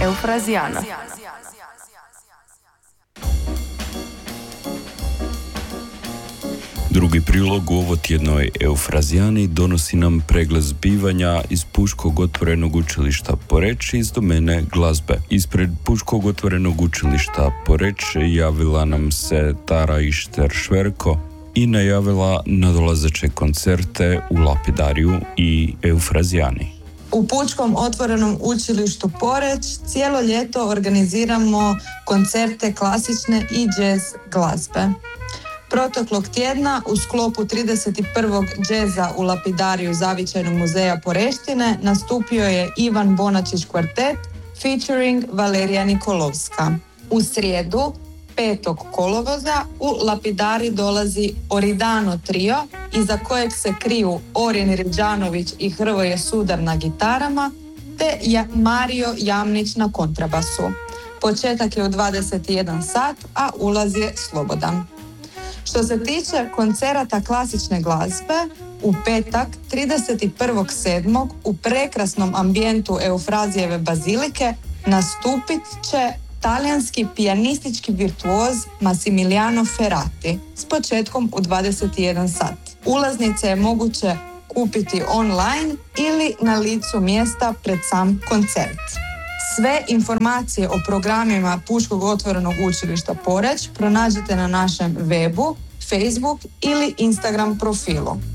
Eufrazijana. Drugi prilog u ovotjednoj Eufrazijani donosi nam pregled zbivanja iz Puškog otvorenog učilišta Poreč iz domene glazbe. Ispred Puškog otvorenog učilišta Poreč javila nam se Tara Išter-Šverko i najavila nadolazeće koncerte u Lapidariju i Eufrazijani. U Pučkom otvorenom učilištu Poreč cijelo ljeto organiziramo koncerte klasične i jazz glazbe. Proteklog tjedna u sklopu 31. džeza u Lapidariju Zavičajnog muzeja Poreštine nastupio je Ivan Bonačić kvartet featuring Valerija Nikolovska. U srijedu 5. kolovoza u Lapidari dolazi Oridano trio, iza kojeg se kriju Orin Riđanović i Hrvoje Sudar na gitarama, te Mario Jamnić na kontrabasu. Početak je u 21 sat, a ulaz je slobodan. Što se tiče koncerata klasične glazbe, u petak 31.7. u prekrasnom ambijentu Eufrazijeve bazilike nastupit će talijanski pijanistički virtuoz Massimiliano Ferrati s početkom u 21 sat. Ulaznice je moguće kupiti online ili na licu mjesta pred sam koncert. Sve informacije o programima Pučkog otvorenog učilišta Poreč pronađete na našem webu, Facebook ili Instagram profilu.